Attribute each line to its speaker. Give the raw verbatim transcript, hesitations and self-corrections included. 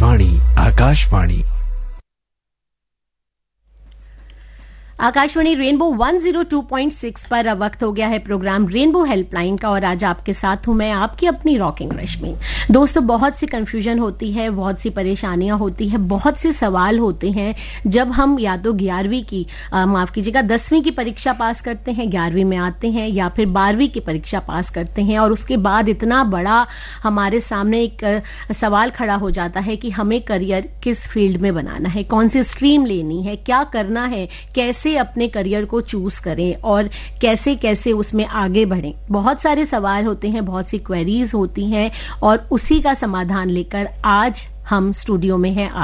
Speaker 1: Akashvani Akashvani
Speaker 2: Akashvani rainbow one zero two point six पर अब वक्त हो गया है प्रोग्राम रेनबो हेल्पलाइन का और आज आपके साथ हूं मैं आपकी अपनी रॉकिंग रश्मि। दोस्तों, बहुत सी कंफ्यूजन होती है, बहुत सी परेशानियां होती है, बहुत से सवाल होते हैं जब हम या तो ग्यारहवीं की माफ कीजिएगा दसवीं की परीक्षा पास करते हैं, ग्यारहवीं में आते हैं या फिर बारहवीं की परीक्षा पास करते हैं और उसके बाद इतना बड़ा हमारे सामने एक सवाल खड़ा हो जाता है कि हमें करियर किस फील्ड में बनाना है, कौन सी स्ट्रीम लेनी है, क्या करना है, कैसे अपने करियर को चूज करें और कैसे कैसे उसमें आगे बढ़ें। बहुत सारे सवाल होते हैं, बहुत सी क्वेरीज होती हैं और उसी का समाधान लेकर आज हम स्टूडियो में हैं।